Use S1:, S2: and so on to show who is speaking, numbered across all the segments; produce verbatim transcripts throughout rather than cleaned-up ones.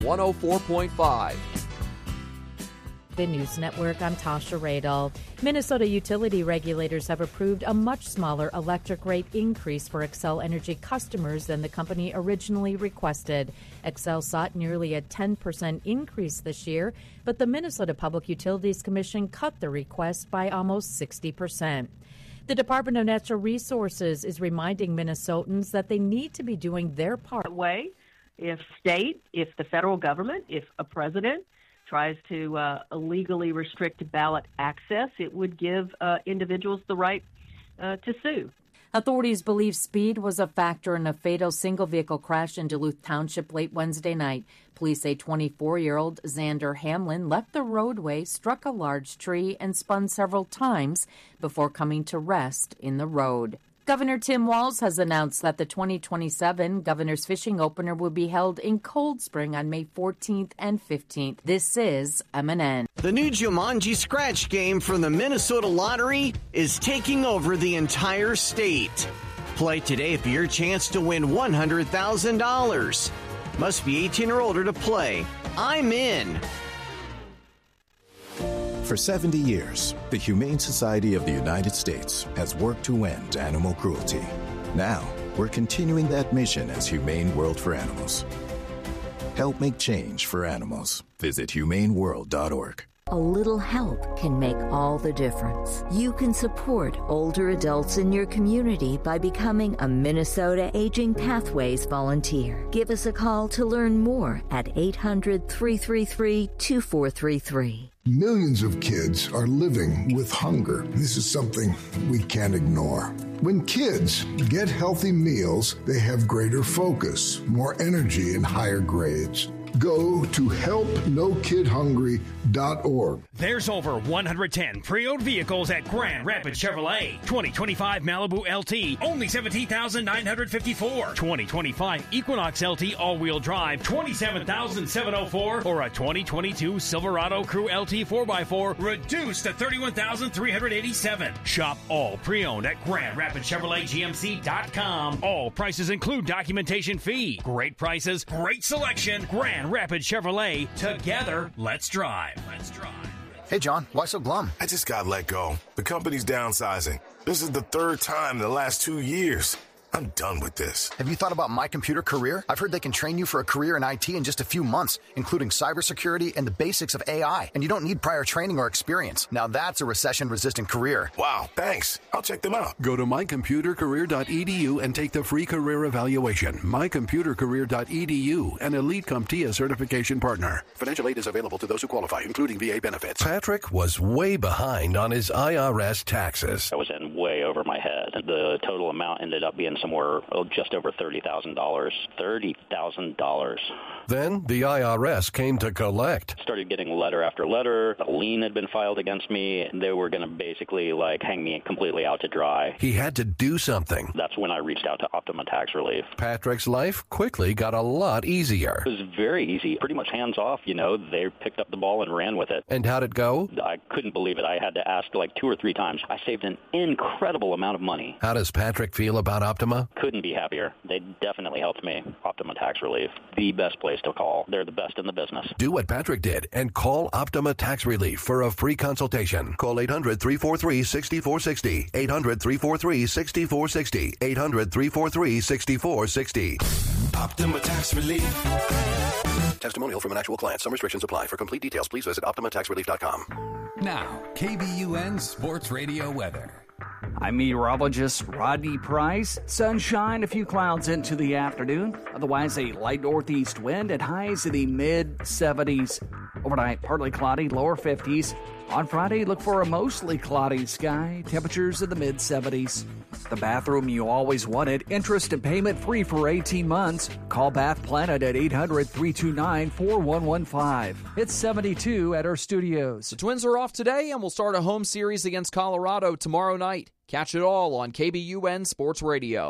S1: one oh four point five.
S2: The News Network, I'm Tasha Radel. Minnesota utility regulators have approved a much smaller electric rate increase for Xcel Energy customers than the company originally requested. Xcel sought nearly a ten percent increase this year, but the Minnesota Public Utilities Commission cut the request by almost sixty percent. The Department of Natural Resources is reminding Minnesotans that they need to be doing their part.
S3: Way, if state, if the federal government, if a president tries to uh, illegally restrict ballot access, it would give uh, individuals the right uh, to sue.
S2: Authorities believe speed was a factor in a fatal single-vehicle crash in Duluth Township late Wednesday night. Police say twenty-four-year-old Xander Hamlin left the roadway, struck a large tree, and spun several times before coming to rest in the road. Governor Tim Walz has announced that the twenty twenty-seven Governor's Fishing Opener will be held in Cold Spring on May fourteenth and fifteenth. This is M and N.
S4: The new Jumanji Scratch game from the Minnesota Lottery is taking over the entire state. Play today for your chance to win one hundred thousand dollars. Must be eighteen or older to play. I'm in.
S5: For seventy years, the Humane Society of the United States has worked to end animal cruelty. Now, we're continuing that mission as Humane World for Animals. Help make change for animals. Visit humane world dot org.
S6: A little help can make all the difference. You can support older adults in your community by becoming a Minnesota Aging Pathways volunteer. Give us a call to learn more at eight hundred, three three three, two four three three.
S7: Millions of kids are living with hunger. This is something we can't ignore. When kids get healthy meals, they have greater focus, more energy, and higher grades. Go to help no kid hungry dot org.
S8: There's over one hundred ten pre-owned vehicles at Grand Rapids Chevrolet. twenty twenty-five Malibu L T, only seventeen thousand nine hundred fifty-four dollars. twenty twenty-five Equinox L T all-wheel drive, twenty-seven thousand seven hundred four dollars. Or a twenty twenty-two Silverado Crew L T four by four, reduced to thirty-one thousand three hundred eighty-seven dollars. Shop all pre-owned at Grand Rapids Chevrolet G M C dot com. All prices include documentation fee. Great prices, great selection. Grand Rapids Chevrolet. Together, let's drive. Let's drive.
S9: Hey, John, why so glum?
S10: I just got let go. The company's downsizing. This is the third time in the last two years. I'm done with this.
S9: Have you thought about My Computer Career? I've heard they can train you for a career in I T in just a few months, including cybersecurity and the basics of A I. And you don't need prior training or experience. Now that's a recession-resistant career.
S10: Wow, thanks. I'll check them out.
S11: Go to my computer career dot e d u and take the free career evaluation. my computer career dot e d u, an Elite CompTIA certification partner. Financial aid is available to those who qualify, including V A benefits.
S12: Patrick was way behind on his I R S taxes.
S13: I was in way over my head. The total amount ended up being somewhere oh, just over thirty thousand dollars. thirty thousand dollars.
S12: Then the I R S came to collect.
S13: Started getting letter after letter. A lien had been filed against me. They were going to basically like hang me completely out to dry.
S12: He had to do something.
S13: That's when I reached out to Optima Tax Relief.
S12: Patrick's life quickly got a lot easier.
S13: It was very easy. Pretty much hands off, you know. They picked up the ball and ran with it.
S12: And how'd it go?
S13: I couldn't believe it. I had to ask like two or three times. I saved an incredible amount of money.
S12: How does Patrick feel about Optima?
S13: Couldn't be happier. They definitely helped me. Optima Tax Relief, the best place to call. They're the best in the business.
S12: Do what Patrick did and call Optima Tax Relief for a free consultation. Call eight hundred, three four three, six four six zero. eight hundred, three four three, six four six zero. eight hundred, three four three, six four six zero.
S14: Optima Tax Relief.
S11: Testimonial from an actual client. Some restrictions apply. For complete details, please visit optima tax relief dot com.
S15: Now, K B U N Sports Radio weather.
S16: I'm meteorologist Rodney Price. Sunshine, a few clouds into the afternoon. Otherwise, a light northeast wind at highs in the mid seventies. Overnight, partly cloudy, lower fifties. On Friday, look for a mostly cloudy sky. Temperatures in the mid seventies. The bathroom you always wanted. Interest and payment free for eighteen months. Call Bath Planet at eight hundred, three two nine, four one one five. It's seventy-two at our studios.
S1: The Twins are off today and will start a home series against Colorado tomorrow night. Catch it all on K B U N Sports Radio.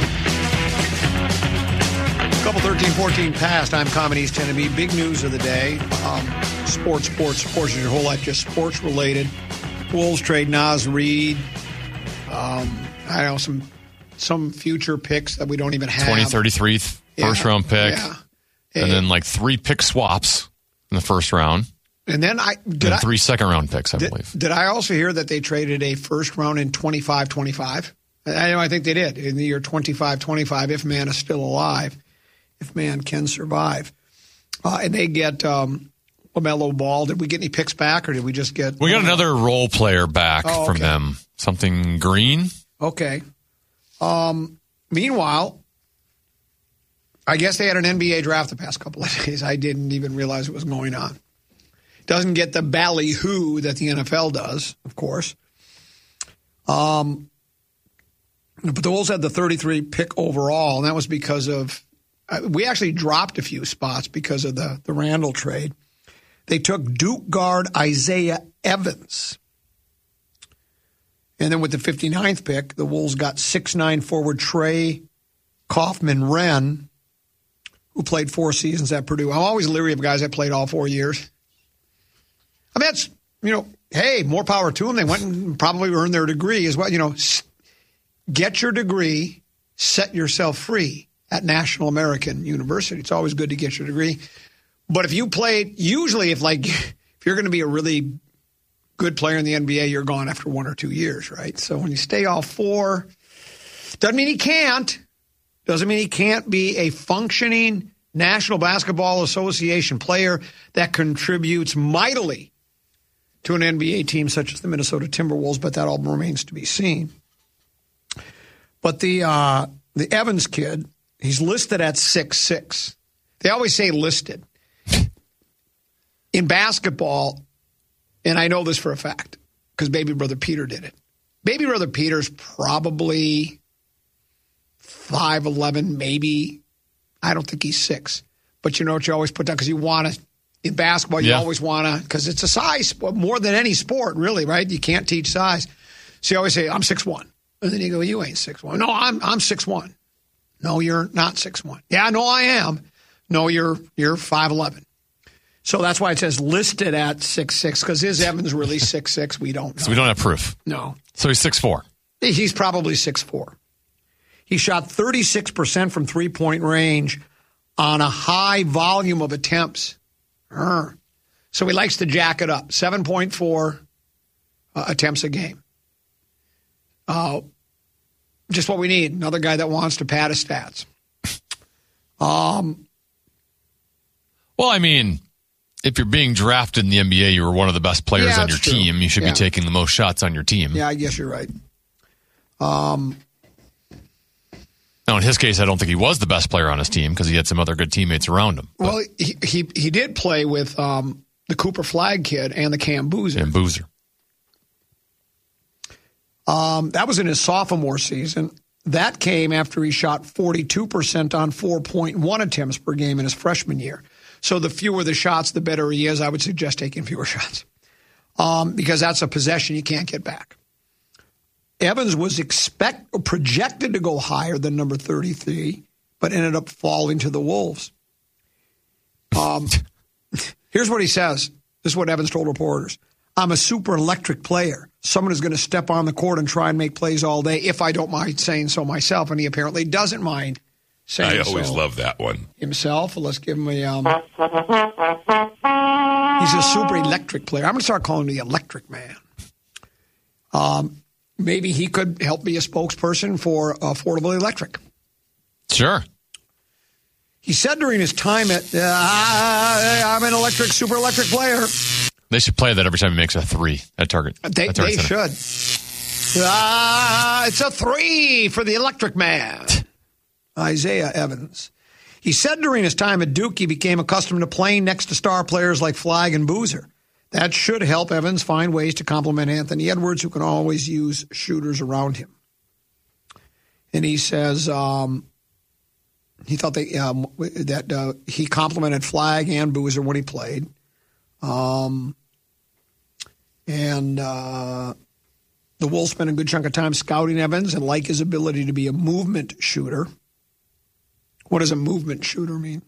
S17: Couple thirteen fourteen past. I'm Comedy's ten to be. Big news of the day. Um, sports, sports, sports. Your whole life just sports related. Wolves trade Naz Reid. Um, I know some some future picks that we don't even have.
S18: twenty thirty-three first
S17: yeah,
S18: round pick.
S17: Yeah.
S18: and, and then like three pick swaps in the first round.
S17: And then I did
S18: and
S17: I,
S18: three second round picks, I
S17: did,
S18: believe.
S17: Did I also hear that they traded a first round in twenty-five twenty-five? I know I think they did in the year twenty-five twenty-five, if man is still alive, if man can survive. Uh, and they get um, LaMelo Ball. Did we get any picks back, or did we just get?
S18: We got another role player back
S17: oh, okay.
S18: from them. Something green.
S17: Okay. Um, meanwhile, I guess they had an N B A draft the past couple of days. I didn't even realize it was going on. Doesn't get the ballyhoo that the N F L does, of course. Um, but the Wolves had the thirty-three pick overall, and that was because of uh, we actually dropped a few spots because of the, the Randall trade. They took Duke guard Isaiah Evans. And then with the fifty-ninth pick, the Wolves got six nine forward Trey Kaufman-Renn, who played four seasons at Purdue. I'm always leery of guys that played all four years. I mean, that's, you know, hey, more power to them. They went and probably earned their degree as well. You know, get your degree, set yourself free at National American University. It's always good to get your degree. But if you played, usually if like, if you're going to be a really good player in the N B A, you're gone after one or two years, right? So when you stay all four, doesn't mean he can't. Doesn't mean he can't be a functioning National Basketball Association player that contributes mightily to an N B A team such as the Minnesota Timberwolves, but that all remains to be seen. But the uh, the Evans kid, he's listed at six six. They always say listed. In basketball, and I know this for a fact because baby brother Peter did it. Baby brother Peter's probably five eleven, maybe. I don't think he's six. But you know what you always put down because you want to, in basketball, you yeah. always want to, because it's a size, more than any sport, really, right? You can't teach size. So you always say, I'm six one. And then you go, you ain't six one. No, I'm I'm six one. No, you're not six one. Yeah, no, I am. No, you're you're five eleven. So that's why it says listed at six six, because is Evans really six six? We don't know.
S18: So we don't have proof.
S17: No.
S18: So he's six four.
S17: He's probably six four. He shot thirty-six percent from three-point range on a high volume of attempts. Uh, so he likes to jack it up. seven point four uh, attempts a game. Uh, just what we need. Another guy that wants to pad his stats. Um.
S18: Well, I mean, if you're being drafted in the N B A, you were one of the best players
S17: yeah,
S18: on your
S17: true.
S18: team. You should
S17: yeah.
S18: be taking the most shots on your team.
S17: Yeah, I guess you're right. Um.
S18: Now, in his case, I don't think he was the best player on his team because he had some other good teammates around him.
S17: But. Well, he, he he did play with um, the Cooper Flagg kid and the Cam Boozer.
S18: Cam Boozer.
S17: Um, that was in his sophomore season. That came after he shot forty-two percent on four point one attempts per game in his freshman year. So the fewer the shots, the better he is. I would suggest taking fewer shots um, because that's a possession you can't get back. Evans was expect projected to go higher than number thirty-three, but ended up falling to the Wolves. Um, here's what he says. This is what Evans told reporters. I'm a super electric player. Someone who's going to step on the court and try and make plays all day if I don't mind saying so myself. And he apparently doesn't mind saying so.
S10: I always so love that one.
S17: Himself. Let's give him a... Um, he's a super electric player. I'm going to start calling him the electric man. Um, maybe he could help be a spokesperson for Affordable Electric.
S18: Sure.
S17: He said during his time at, uh, I'm an electric, super electric player.
S18: They should play that every time he makes a three at Target.
S17: They,
S18: at Target
S17: they should. Uh, it's a three for the electric man, Isaiah Evans. He said during his time at Duke, he became accustomed to playing next to star players like Flagg and Boozer. That should help Evans find ways to complement Anthony Edwards, who can always use shooters around him. And he says um, he thought they, um, that uh, he complimented Flagg and Boozer when he played. Um, and uh, the Wolves spent a good chunk of time scouting Evans and like his ability to be a movement shooter. What does a movement shooter mean?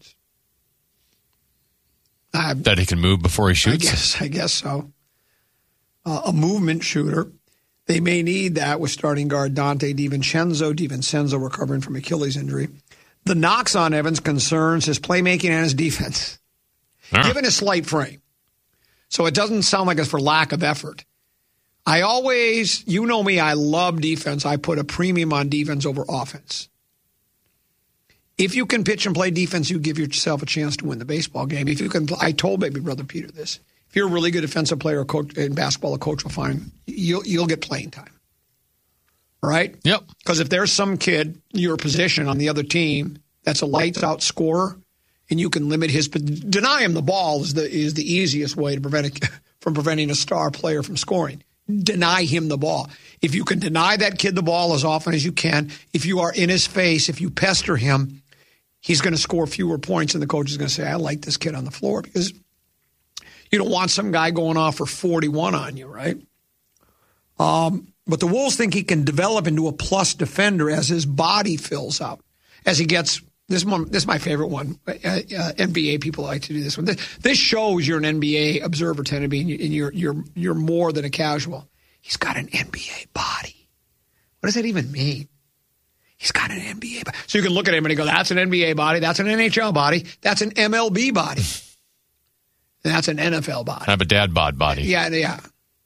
S17: Uh,
S18: that he can move before he shoots?
S17: I guess, I guess so. Uh, a movement shooter. They may need that with starting guard Dante DiVincenzo. DiVincenzo recovering from Achilles injury. The knocks on Evans concerns his playmaking and his defense, ah. given his slight frame. So it doesn't sound like it's for lack of effort. I always, you know me, I love defense. I put a premium on defense over offense. If you can pitch and play defense, you give yourself a chance to win the baseball game. If you can, I told baby brother Peter this. If you're a really good defensive player or coach in basketball, a coach will find you'll you'll get playing time. Right?
S18: Yep.
S17: Because if there's some kid your position on the other team that's a lights out scorer, and you can limit his deny him the ball is the is the easiest way to prevent a, from preventing a star player from scoring. Deny him the ball. If you can deny that kid the ball as often as you can, if you are in his face, if you pester him, he's going to score fewer points, and the coach is going to say, I like this kid on the floor, because you don't want some guy going off for forty-one on you, right? Um, but the Wolves think he can develop into a plus defender as his body fills up, as he gets – this one, this is my favorite one. Uh, uh, N B A people like to do this one. This, this shows you're an N B A observer, tend to be, and you're, you're, you're more than a casual. He's got an N B A body. What does that even mean? He's got an N B A body. So you can look at him and you go, that's an N B A body, that's an N H L body, that's an M L B body, and that's an N F L body.
S18: I have a dad bod body.
S17: Yeah, yeah.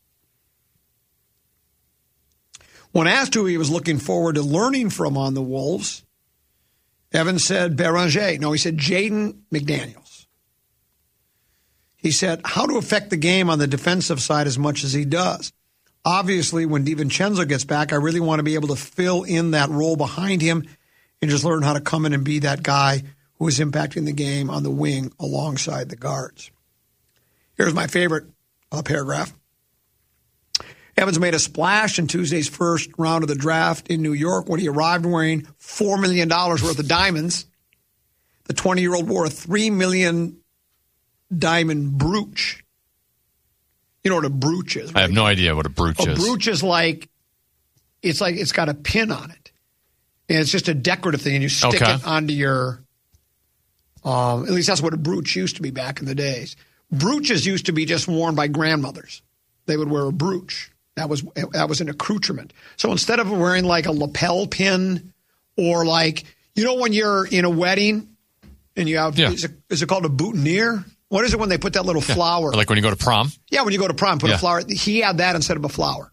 S17: When asked who he was looking forward to learning from on the Wolves, Evans said Beranger. No, he said Jaden McDaniels. He said how to affect the game on the defensive side as much as he does. Obviously, when DiVincenzo gets back, I really want to be able to fill in that role behind him and just learn how to come in and be that guy who is impacting the game on the wing alongside the guards. Here's my favorite uh, paragraph. Evans made a splash in Tuesday's first round of the draft in New York when he arrived wearing four million dollars worth of diamonds. The twenty-year-old wore a three million dollars diamond brooch. You know what a brooch is, right?
S18: I have no idea what a brooch
S17: a
S18: is.
S17: A brooch is like, it's like it's got a pin on it. And it's just a decorative thing, and you stick
S18: okay.
S17: it onto your, um, at least that's what a brooch used to be back in the days. Brooches used to be just worn by grandmothers. They would wear a brooch. That was that was an accoutrement. So instead of wearing like a lapel pin or like, you know when you're in a wedding and you have, yeah. is, it, is it called a boutonniere? What is it when they put that little
S18: yeah.
S17: flower?
S18: Or like when you go to prom?
S17: Yeah, when you go to prom, put
S18: yeah.
S17: a flower. He had that instead of a flower.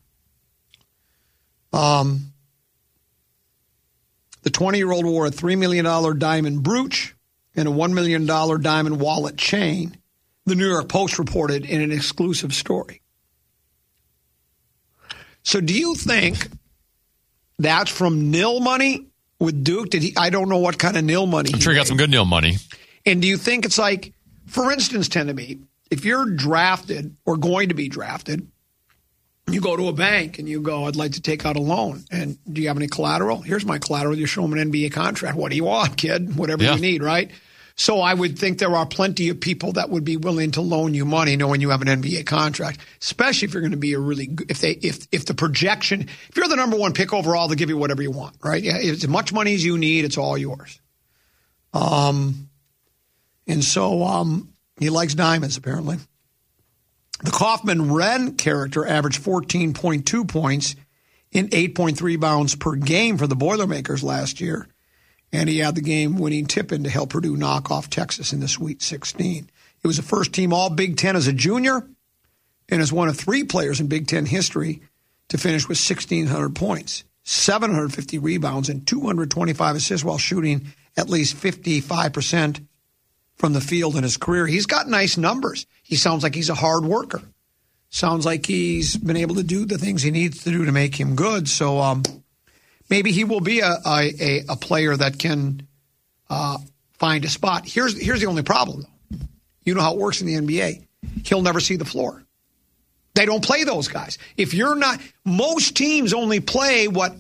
S17: Um, the twenty-year-old wore a three million dollars diamond brooch and a one million dollars diamond wallet chain, the New York Post reported in an exclusive story. So do you think that's from nil money with Duke? Did he? I don't know what kind of nil money.
S18: I'm sure he got
S17: made.
S18: some good nil money.
S17: And do you think it's like, for instance, tend to be, if you're drafted or going to be drafted, you go to a bank and you go, I'd like to take out a loan. And do you have any collateral? Here's my collateral. You show them an N B A contract. What do you want, kid? Whatever yeah. you need, right? So I would think there are plenty of people that would be willing to loan you money knowing you have an N B A contract, especially if you're going to be a really good, if they, if, if the projection, if you're the number one pick overall, they'll give you whatever you want, right? Yeah, as much money as you need, it's all yours. Um, and so, um, he likes diamonds, apparently. The Kaufman-Wren character averaged fourteen point two points in eight point three rebounds per game for the Boilermakers last year. And he had the game-winning tip-in to help Purdue knock off Texas in the Sweet sixteen. He was a first-team All-Big Ten as a junior and is one of three players in Big Ten history to finish with sixteen hundred points, seven hundred fifty rebounds, and two hundred twenty-five assists while shooting at least fifty-five percent from the field in his career. He's got nice numbers. He sounds like he's a hard worker. Sounds like he's been able to do the things he needs to do to make him good. So, um, maybe he will be a a, a player that can uh, find a spot. Here's here's the only problem, though. You know how it works in the N B A. He'll never see the floor. They don't play those guys. If you're not – most teams only play what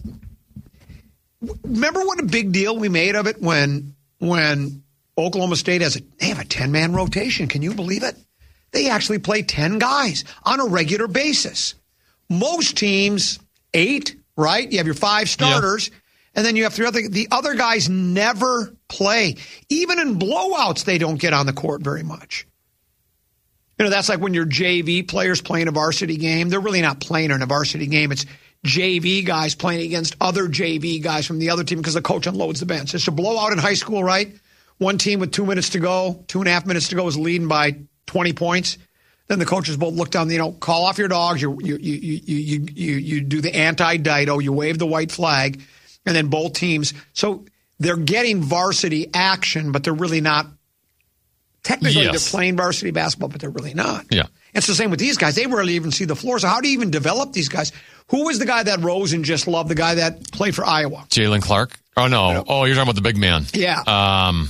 S17: – remember what a big deal we made of it when when Oklahoma State has a – they have a ten-man rotation. Can you believe it? They actually play ten guys on a regular basis. Most teams, eight – right? You have your five starters, yeah. and then you have three other. The other guys never play. Even in blowouts, they don't get on the court very much. You know, that's like when your J V players playing a varsity game. They're really not playing in a varsity game. It's J V guys playing against other J V guys from the other team because the coach unloads the bench. It's a blowout in high school, right? One team with two minutes to go, two and a half minutes to go is leading by twenty points. Then the coaches both look down, you know, call off your dogs. You you you you you you, you do the anti-Dido. You wave the white flag, and then both teams. So they're getting varsity action, but they're really not. Technically, yes. They're playing varsity basketball, but they're really not.
S18: Yeah.
S17: It's the same with these guys. They rarely even see the floor. So how do you even develop these guys? Who was the guy that Rosen just loved? The guy that played for Iowa?
S18: Jalen Clark? Oh, no. Oh, you're talking about the big man.
S17: Yeah.
S18: Um,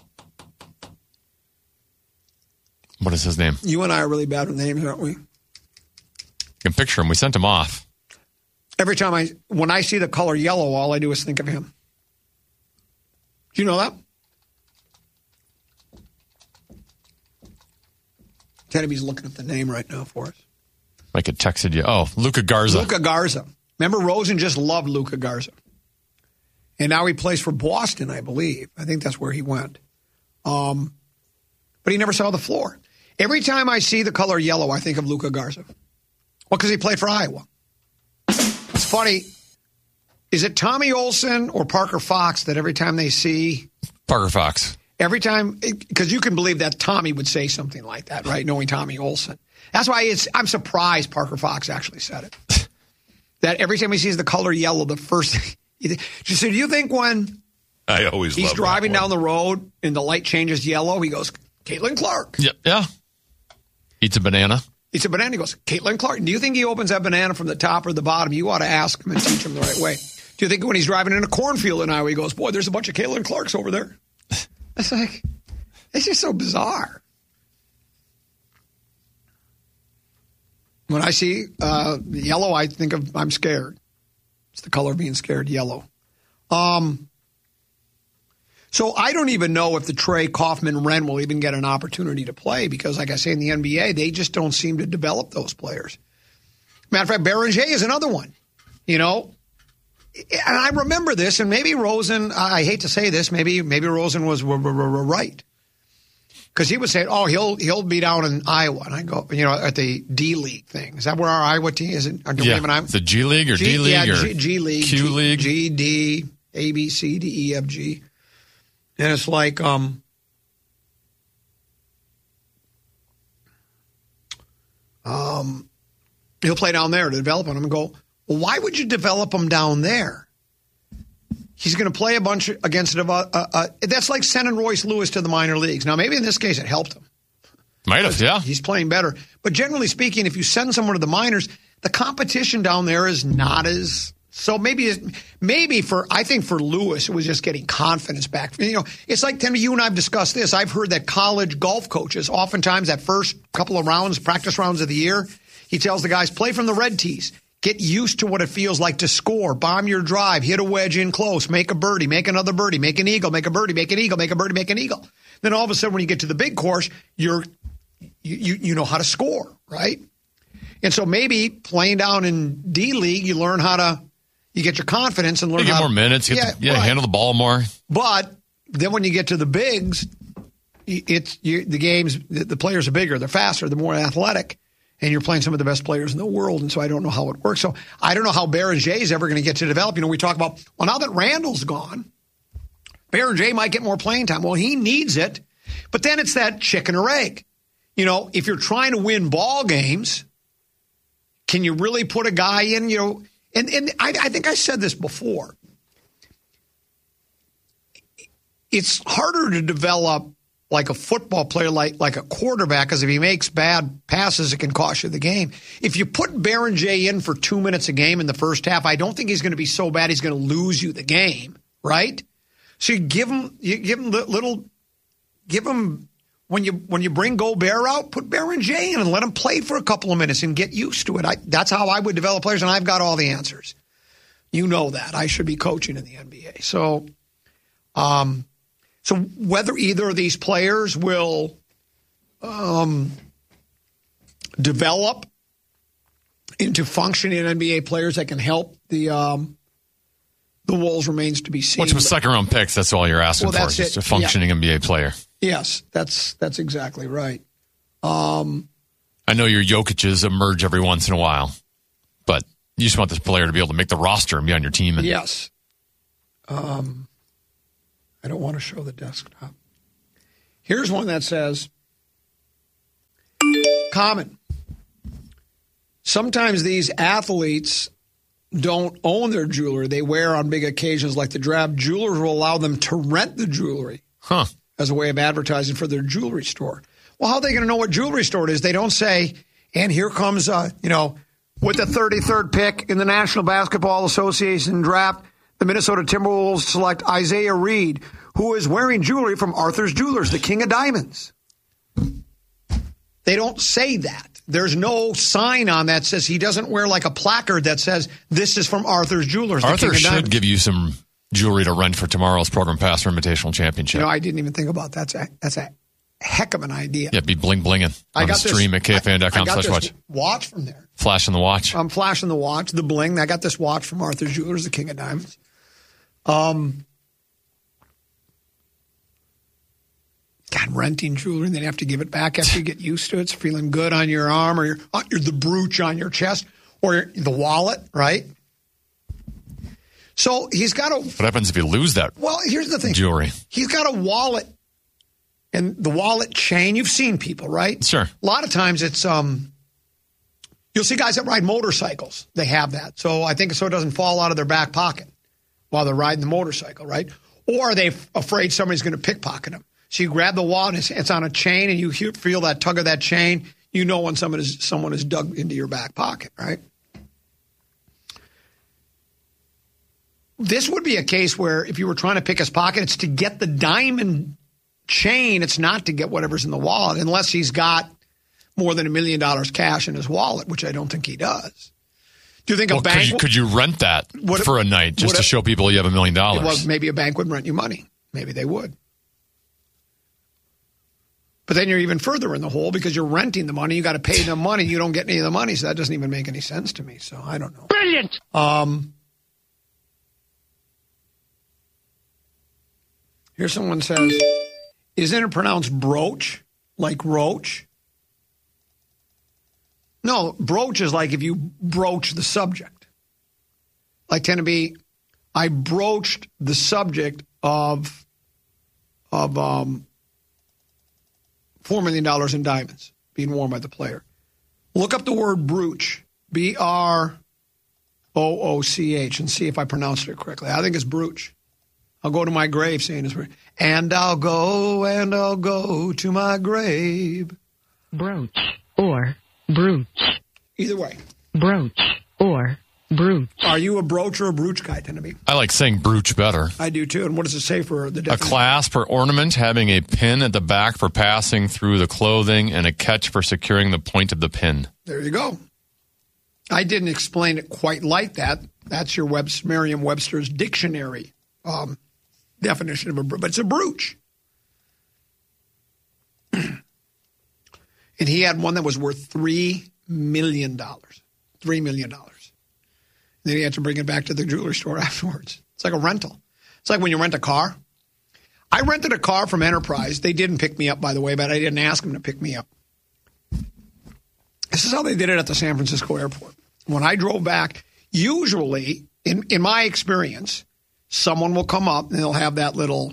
S18: what is his name?
S17: You and I are really bad with names, aren't we?
S18: You can picture him. We sent him off.
S17: Every time I, when I see the color yellow, all I do is think of him. Do you know that? Tenneby's looking at the name right now for us.
S18: Like it texted you. Oh, Luka Garza.
S17: Luka Garza. Remember, Rosen just loved Luka Garza. And now he plays for Boston, I believe. I think that's where he went. Um, but he never saw the floor. Every time I see the color yellow, I think of Luka Garza. Well, because he played for Iowa. It's funny. Is it Tommy Olson or Parker Fox that every time they see...
S18: Parker Fox.
S17: Every time, because you can believe that Tommy would say something like that, right? Knowing Tommy Olson. That's why it's, I'm surprised Parker Fox actually said it. That every time he sees the color yellow, the first thing. So do you think when
S19: I always
S17: he's
S19: love
S17: driving down the road and the light changes yellow, he goes, Caitlin Clark?
S18: Yeah. yeah. Eats a banana.
S17: Eats a banana. He goes, Caitlin Clark. Do you think he opens that banana from the top or the bottom? You ought to ask him and teach him the right way. Do you think when he's driving in a cornfield in Iowa, he goes, boy, there's a bunch of Caitlin Clarks over there? It's like, it's just so bizarre. When I see uh, yellow, I think of I'm scared. It's the color of being scared, yellow. Um, so I don't even know if the Trey Kaufman-Wren will even get an opportunity to play because, like I say, in the N B A, they just don't seem to develop those players. Matter of fact, Beringer is another one, you know. And I remember this, and maybe Rosen, I hate to say this, maybe maybe Rosen was r- r- r- right. Because he would say, oh, he'll he'll be down in Iowa. And I go, you know, at the D-League thing. Is that where our Iowa team is? It,
S18: yeah, the G-League or
S17: G,
S18: D-League
S17: yeah,
S18: or
S17: G, G-League,
S18: Q-League?
S17: G, G, D, A, B, C, D, E, F, G. And it's like, um, um, he'll play down there to develop him and go, well, why would you develop him down there? He's going to play a bunch against it. Uh, uh, that's like sending Royce Lewis to the minor leagues. Now, maybe in this case it helped him.
S18: Might have, yeah.
S17: He's playing better. But generally speaking, if you send someone to the minors, the competition down there is not as... So maybe, maybe for, I think for Lewis, it was just getting confidence back. You know, it's like, Tim, you and I have discussed this. I've heard that college golf coaches, oftentimes that first couple of rounds, practice rounds of the year, he tells the guys, play from the red tees. Get used to what it feels like to score, bomb your drive, hit a wedge in close, make a birdie, make another birdie, make an eagle, make a birdie, make an eagle, make a birdie, make an eagle. Then all of a sudden when you get to the big course, you're, you, you, you know how to score, right? And so maybe playing down in D-League, you learn how to, you get your confidence and learn
S18: you get
S17: how
S18: more
S17: to,
S18: minutes, you
S17: yeah,
S18: to, yeah
S17: right.
S18: handle the ball more.
S17: But then when you get to the bigs, it's you, the games, the, the players are bigger, they're faster, they're more athletic, and you're playing some of the best players in the world, and so I don't know how it works. So I don't know how Beringer is ever going to get to develop. You know, we talk about, well, now that Randall's gone, Beringer might get more playing time. Well, he needs it, but then it's that chicken or egg. You know, if you're trying to win ball games, can you really put a guy in, you know, and, and I, I think I said this before. It's harder to develop like a football player, like, like a quarterback, because if he makes bad passes, it can cost you the game. If you put Beringer in for two minutes a game in the first half, I don't think he's going to be so bad he's going to lose you the game, right? So you give him, you give him little, give him, when you when you bring Gobert out, put Beringer in and let him play for a couple of minutes and get used to it. I, that's how I would develop players, and I've got all the answers. You know that. I should be coaching in the N B A. So, um, so whether either of these players will um, develop into functioning N B A players that can help the um, the Wolves remains to be seen.
S18: Which was second round picks. That's all you're asking
S17: well,
S18: for, just a functioning
S17: yeah.
S18: N B A player.
S17: Yes, that's that's exactly right. Um,
S18: I know your Jokic's emerge every once in a while, but You just want this player to be able to make the roster and be on your team. And
S17: yes. Um, I don't want to show the desktop. Here's one that says, common. Sometimes these athletes don't own their jewelry. They wear on big occasions like the draft. Jewelers will allow them to rent the jewelry
S18: huh.
S17: as a way of advertising for their jewelry store. Well, how are they going to know what jewelry store it is? They don't say, and here comes, uh, you know, with the thirty-third pick in the National Basketball Association draft, the Minnesota Timberwolves select Isaiah Reed, who is wearing jewelry from Arthur's Jewelers, the King of Diamonds. They don't say that. There's no sign on that says he doesn't wear like a placard that says this is from Arthur's Jewelers.
S18: Arthur should give you some jewelry to rent for tomorrow's Program Pass for Invitational Championship.
S17: You know, I didn't even think about that. That's a, that's a heck of an idea.
S18: Yeah, be bling blinging on the stream at K F A N dot com slash watch.
S17: Watch from there.
S18: Flashing the watch.
S17: I'm flashing the watch, the bling. I got this watch from Arthur's Jewelers, the King of Diamonds. Um, God, renting jewelry and then have to give it back after you get used to it. It's feeling good on your arm or your, uh, the brooch on your chest or the wallet, right? So he's got a...
S18: What happens if you lose that
S17: Well, here's the thing.
S18: Jewelry.
S17: He's got a wallet and the wallet chain. You've seen people, right?
S18: Sure.
S17: A lot of times it's... um. You'll see guys that ride motorcycles. They have that. So I think so it doesn't fall out of their back pocket while they're riding the motorcycle, right? Or are they afraid somebody's going to pickpocket them? So you grab the wallet, it's, it's on a chain, and you hear, feel that tug of that chain. You know when someone is someone is dug into your back pocket, right? This would be a case where if you were trying to pick his pocket, it's to get the diamond chain. It's not to get whatever's in the wallet, unless he's got more than a million dollars cash in his wallet, which I don't think he does. Do you think
S18: well,
S17: a bank
S18: could you, could you rent that
S17: would,
S18: for a night just to
S17: it,
S18: show people you have a million dollars?
S17: Well, maybe a bank would rent you money. Maybe they would. But then you're even further in the hole because you're renting the money. You got to pay them money. You don't get any of the money, so that doesn't even make any sense to me. So I don't know.
S8: Brilliant.
S17: Um. Here someone says, isn't it pronounced brooch, like roach? No, broach is like if you broach the subject. Like tend to be, I broached the subject of of um, four million dollars in diamonds being worn by the player. Look up the word brooch, B R O O C H, and see if I pronounced it correctly. I think it's brooch. I'll go to my grave saying it's brooch. And I'll go, and I'll go to my grave.
S19: Brooch or brooch.
S17: Either way.
S19: Brooch or brooch.
S17: Are you a brooch or a brooch guy, tend to be?
S18: I like saying brooch better.
S17: I do too. And what does it say for the definition?
S18: A clasp or ornament having a pin at the back for passing through the clothing and a catch for securing the point of the pin.
S17: There you go. I didn't explain it quite like that. That's your Webster, Merriam-Webster's dictionary um, definition of a brooch. But it's a brooch. And he had one that was worth three million dollars. three million dollars. Then he had to bring it back to the jewelry store afterwards. It's like a rental. It's like when you rent a car. I rented a car from Enterprise. They didn't pick me up, by the way, but I didn't ask them to pick me up. This is how they did it at the San Francisco airport. When I drove back, usually, in, in my experience, someone will come up and they'll have that little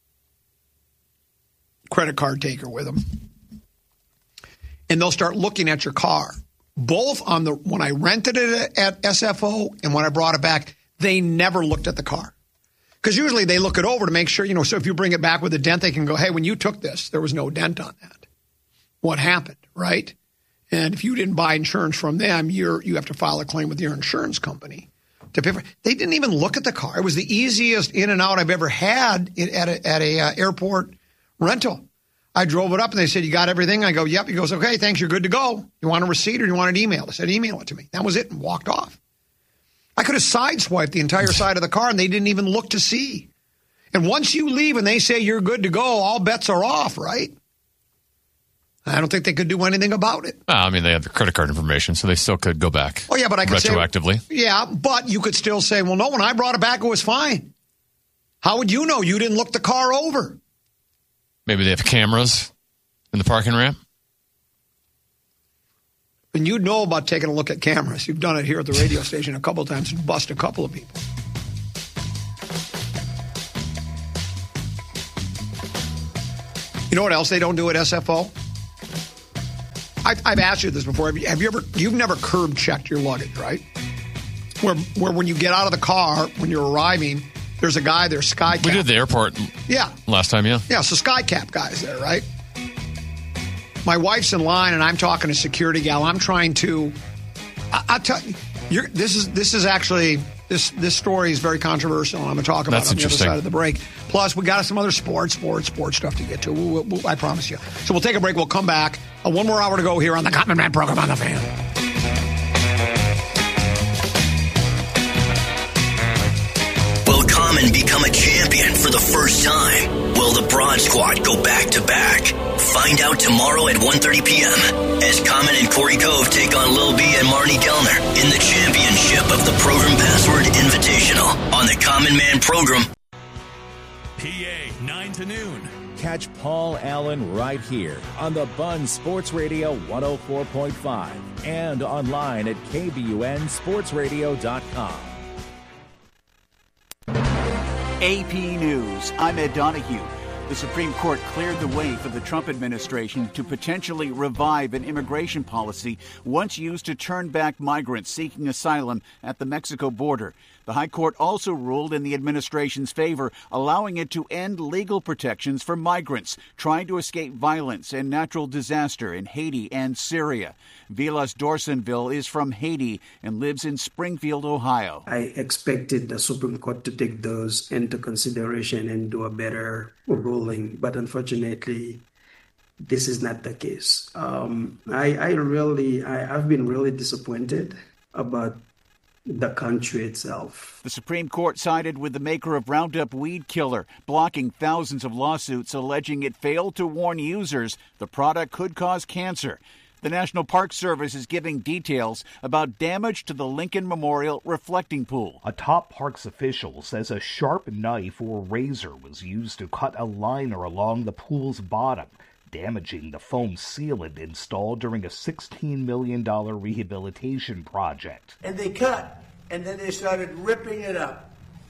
S17: credit card taker with them. And they'll start looking at your car. Both on the when I rented it at S F O and when I brought it back, they never looked at the car. Because usually they look it over to make sure, you know, so if you bring it back with a dent, they can go, hey, when you took this, there was no dent on that. What happened, right? And if you didn't buy insurance from them, you're you have to file a claim with your insurance company to pay for. They didn't even look at the car. It was the easiest in and out I've ever had at a, at a uh, airport rental. I drove it up and they said, you got everything? I go, yep. He goes, okay, thanks. You're good to go. You want a receipt or you want it emailed? I said, email it to me. That was it and walked off. I could have sideswiped the entire side of the car and they didn't even look to see. And once you leave and they say you're good to go, all bets are off, right? I don't think they could do anything about it.
S18: Well, I mean, they have the credit card information, so they still could go back.
S17: Oh, yeah, but I could
S18: retroactively.
S17: Say, yeah, but you could still say, well, no, when I brought it back, it was fine. How would you know? You didn't look the car over.
S18: Maybe they have cameras in the parking ramp.
S17: And you know about taking a look at cameras. You've done it here at the radio station a couple of times and bust a couple of people. You know what else they don't do at S F O? I've, I've asked you this before. Have you, have you ever, you've never curb checked your luggage, right? Where, where when you get out of the car, when you're arriving, there's a guy there, sky cap.
S18: We did the airport
S17: yeah.
S18: last time, yeah.
S17: Yeah, so sky cap guy's there, right? My wife's in line, and I'm talking to security gal. I'm trying to, I, I'll tell you, you're, this is this is actually, this this story is very controversial, and I'm going to talk about
S18: That's
S17: it on the other side of the break. Plus, we got some other sports, sports, sports stuff to get to. We'll, we'll, we'll, I promise you. So we'll take a break. We'll come back. Uh, one more hour to go here on the Common Man program on the Fan.
S20: Will Common become a champion for the first time? Will the Broad Squad go back-to-back? Find out tomorrow at one thirty p.m. as Common and Corey Cove take on Lil B and Marnie Gellner in the championship of the Program Password Invitational on the Common Man program.
S21: P A, nine to noon. Catch Paul Allen right here on the Bun Sports Radio one oh four point five and online at K B U N sports radio dot com.
S22: A P News. I'm Ed Donahue. The Supreme Court cleared the way for the Trump administration to potentially revive an immigration policy once used to turn back migrants seeking asylum at the Mexico border. The High Court also ruled in the administration's favor, allowing it to end legal protections for migrants trying to escape violence and natural disaster in Haiti and Syria. Vilas Dorsonville is from Haiti and lives in Springfield, Ohio.
S23: I expected the Supreme Court to take those into consideration and do a better ruling, but unfortunately, this is not the case. Um, I, I really, I, I've been really disappointed about the country itself.
S22: The Supreme Court sided with the maker of Roundup Weed Killer, blocking thousands of lawsuits alleging it failed to warn users the product could cause cancer. The National Park Service is giving details about damage to the Lincoln Memorial reflecting pool.
S24: A top parks official says a sharp knife or razor was used to cut a liner along the pool's bottom, damaging the foam sealant installed during a sixteen million dollars rehabilitation project.
S25: And they cut, and then they started ripping it up.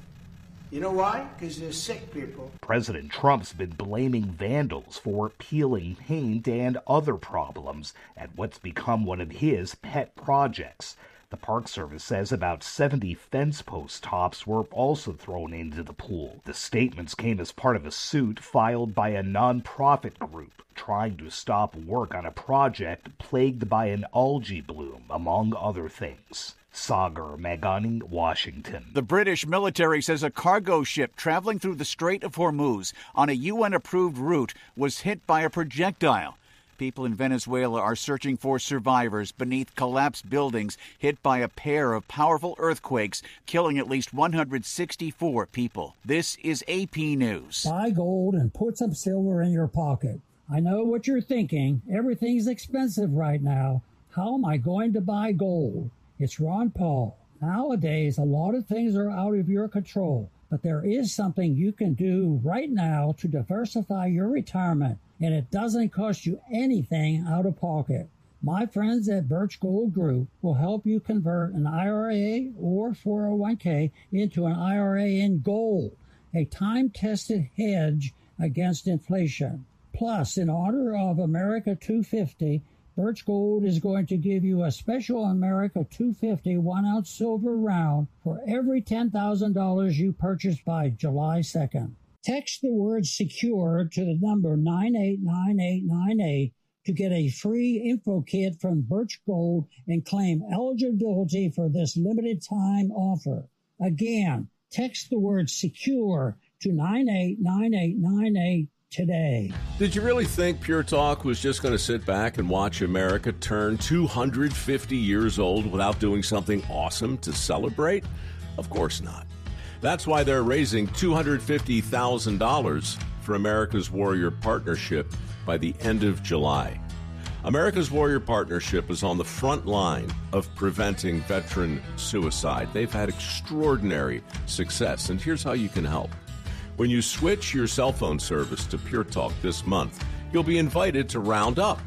S25: You know why? Because they're sick people.
S24: President Trump's been blaming vandals for peeling paint and other problems at what's become one of his pet projects. The Park Service says about seventy fence post tops were also thrown into the pool. The statements came as part of a suit filed by a nonprofit group trying to stop work on a project plagued by an algae bloom, among other things. Sagar Magani, Washington.
S22: The British military says a cargo ship traveling through the Strait of Hormuz on a U N-approved route was hit by a projectile. People in Venezuela are searching for survivors beneath collapsed buildings hit by a pair of powerful earthquakes, killing at least one hundred sixty-four people. This is A P News.
S26: Buy gold and put some silver in your pocket. I know what you're thinking. Everything's expensive right now. How am I going to buy gold? It's Ron Paul. Nowadays, a lot of things are out of your control, but there is something you can do right now to diversify your retirement, and it doesn't cost you anything out of pocket. My friends at Birch Gold Group will help you convert an I R A or four oh one k into an I R A in gold, a time-tested hedge against inflation. Plus, in honor of America two fifty, Birch Gold is going to give you a special America two fifty one-ounce silver round for every ten thousand dollars you purchase by July second. Text the word SECURE to the number nine eight nine eight nine eight to get a free info kit from Birch Gold and claim eligibility for this limited time offer. Again, text the word SECURE to nine eight nine eight nine eight today.
S27: Did you really think Pure Talk was just going to sit back and watch America turn two hundred fifty years old without doing something awesome to celebrate? Of course not. That's why they're raising two hundred fifty thousand dollars for America's Warrior Partnership by the end of July. America's Warrior Partnership is on the front line of preventing veteran suicide. They've had extraordinary success, and here's how you can help. When you switch your cell phone service to Pure Talk this month, you'll be invited to round up to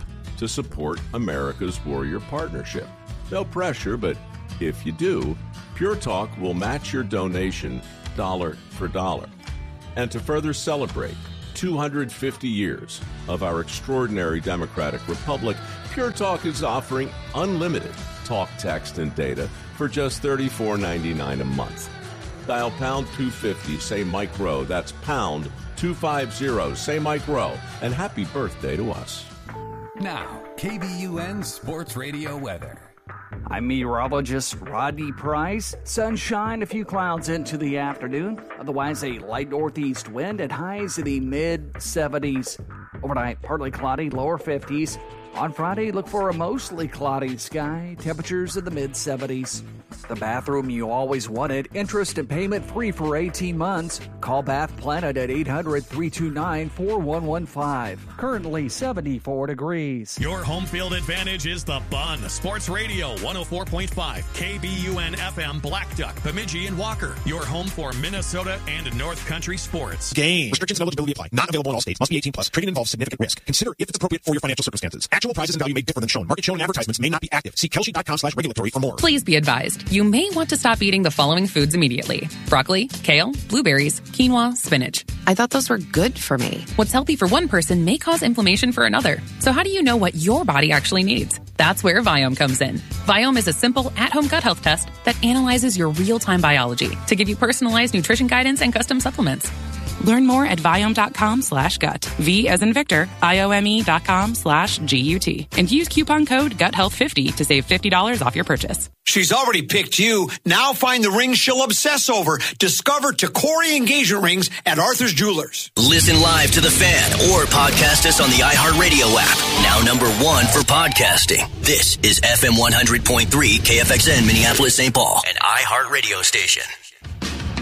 S27: to support America's Warrior Partnership. No pressure, but if you do, Pure Talk will match your donation dollar for dollar. And to further celebrate two hundred fifty years of our extraordinary democratic republic, Pure Talk is offering unlimited talk, text, and data for just thirty-four ninety-nine a month. Dial pound two fifty, say Mike Rowe. That's pound two fifty, say Mike Rowe. And happy birthday to us.
S15: Now, K B U N Sports Radio weather.
S16: I'm meteorologist Rodney Price. Sunshine, a few clouds into the afternoon. Otherwise, a light northeast wind at highs in the mid seventies. Overnight, partly cloudy, lower fifties. On Friday, look for a mostly cloudy sky. Temperatures in the mid seventies. The bathroom you always wanted. Interest and payment free for eighteen months. Call Bath Planet at eight hundred, three two nine, four one one five. Currently seventy-four degrees.
S2: Your home field advantage is the Bun. Sports Radio one oh four point five. K B U N F M Black Duck, Bemidji, and Walker. Your home for Minnesota and North Country sports.
S3: Game. Restrictions and eligibility apply. Not available in all states. Must be eighteen plus. Trading involves significant risk. Consider if it's appropriate for your financial circumstances. Actual prices and value may differ than shown. Market shown advertisements may not be active. See Kelshi.com slash regulatory for more.
S4: Please be advised. You may want to stop eating the following foods immediately. Broccoli, kale, blueberries, quinoa, spinach.
S5: I thought those were good for me.
S4: What's healthy for one person may cause inflammation for another. So how do you know what your body actually needs? That's where Viome comes in. Viome is a simple at-home gut health test that analyzes your real-time biology to give you personalized nutrition guidance and custom supplements. Learn more at Viome.com slash gut. V as in Victor, I-O-M-E dot com slash G-U-T. And use coupon code gut health fifty to save fifty dollars off your purchase.
S6: She's already picked you. Now find the ring she'll obsess over. Discover Tacori engagement rings at Arthur's Jewelers.
S20: Listen live to The Fan or podcast us on the iHeartRadio app. Now number one for podcasting. This is F M one hundred point three K F X N Minneapolis, Saint Paul, an iHeartRadio station.